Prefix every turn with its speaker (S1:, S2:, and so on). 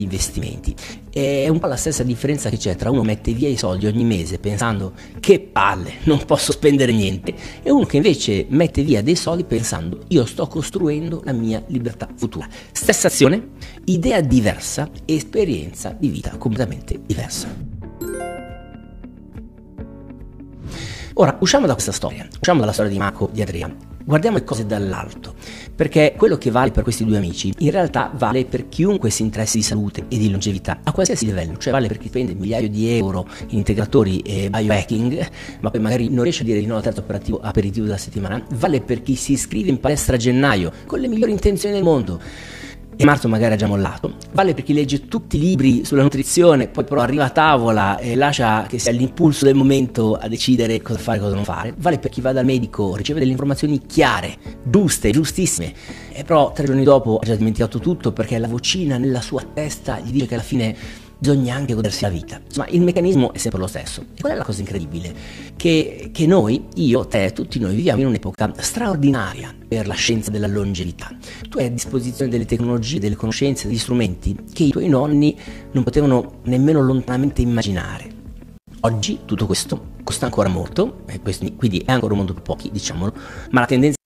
S1: investimenti. È un po' la stessa differenza che c'è tra uno che mette via i soldi ogni mese pensando che palle, non posso spendere niente, e uno che invece mette via dei soldi pensando io sto costruendo la mia libertà futura. Stessa azione, idea diversa, esperienza di vita completamente diversa. Ora, usciamo da questa storia, usciamo dalla storia di Marco, di Andrea, guardiamo le cose dall'alto, perché quello che vale per questi due amici in realtà vale per chiunque si interessi di salute e di longevità a qualsiasi livello, cioè vale per chi spende migliaia di euro in integratori e biohacking, ma poi magari non riesce a dire di no al terzo aperitivo della settimana, vale per chi si iscrive in palestra a gennaio con le migliori intenzioni del mondo e marzo magari ha già mollato, vale per chi legge tutti i libri sulla nutrizione, poi però arriva a tavola e lascia che sia l'impulso del momento a decidere cosa fare e cosa non fare, vale per chi va dal medico, riceve delle informazioni chiare, giuste, giustissime, e però 3 giorni dopo ha già dimenticato tutto perché la vocina nella sua testa gli dice che alla fine bisogna anche godersi la vita. Insomma, il meccanismo è sempre lo stesso. E qual è la cosa incredibile? Che noi, io, te, tutti noi viviamo in un'epoca straordinaria per la scienza della longevità. Tu hai a disposizione delle tecnologie, delle conoscenze, degli strumenti che i tuoi nonni non potevano nemmeno lontanamente immaginare. Oggi tutto questo costa ancora molto, quindi è ancora un mondo per pochi, diciamolo, ma la tendenza